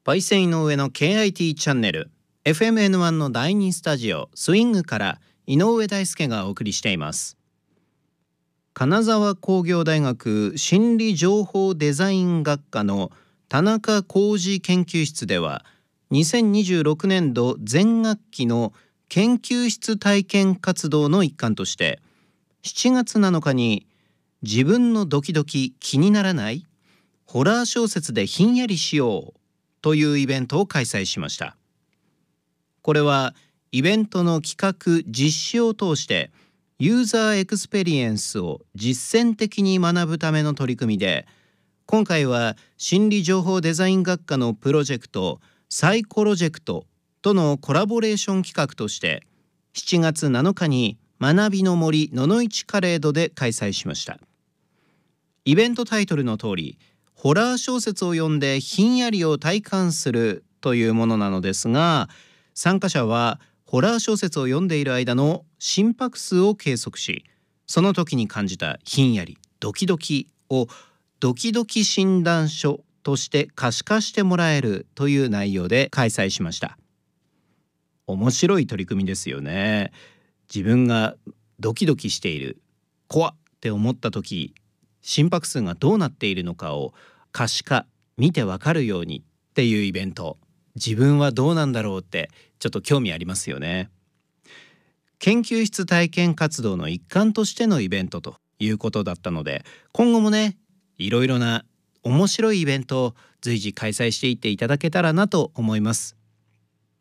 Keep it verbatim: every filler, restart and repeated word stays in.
パイセン井上の ケーアイティー チャンネル エフエムエヌワン のだいにスタジオスイングから井上大輔がお送りしています。金沢工業大学心理情報デザイン学科の田中浩二研究室ではにせんにじゅうろくねんど全学期の研究室体験活動の一環としてしちがつなのかに自分のドキドキ気にならないホラー小説でひんやりしようというイベントを開催しました。これはイベントの企画実施を通してユーザーエクスペリエンスを実践的に学ぶための取り組みで、今回は心理情報デザイン学科のプロジェクトサイコロジェクトとのコラボレーション企画としてしちがつなのかに学びの森ののいちカレードで開催しました。イベントタイトルの通りホラー小説を読んでひんやりを体感するというものなのですが、参加者はホラー小説を読んでいる間の心拍数を計測し、その時に感じたひんやりドキドキをドキドキ診断書として可視化してもらえるという内容で開催しました。面白い取り組みですよね。自分がドキドキしている、怖って思った時、心拍数がどうなっているのかを可視化、見てわかるようにっていうイベント、自分はどうなんだろうってちょっと興味ありますよね。研究室体験活動の一環としてのイベントということだったので、今後もね、いろいろな面白いイベントを随時開催していっていただけたらなと思います。